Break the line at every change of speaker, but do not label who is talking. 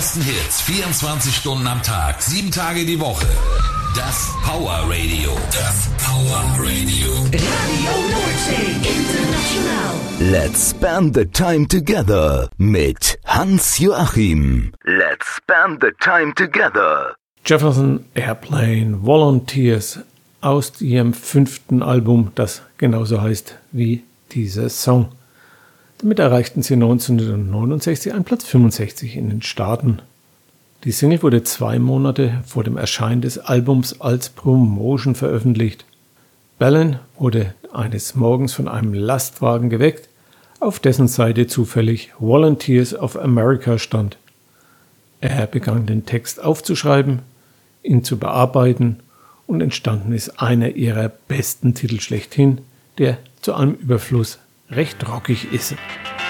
besten Hits 24 Stunden am Tag, 7 Tage die Woche. Das Power Radio. Das Power Radio.
Radio Nordsee International.
Let's spend the time together mit Hans-Joachim. Let's spend the time together.
Jefferson Airplane Volunteers aus ihrem 5. Album, das genauso heißt wie dieser Song. Damit erreichten sie 1969 einen Platz 65 in den Staaten. Die Single wurde 2 Monate vor dem Erscheinen des Albums als Promotion veröffentlicht. Ballen wurde eines Morgens von einem Lastwagen geweckt, auf dessen Seite zufällig Volunteers of America stand. Er begann den Text aufzuschreiben, ihn zu bearbeiten und entstanden ist einer ihrer besten Titel schlechthin, der zu einem Überfluss recht rockig ist.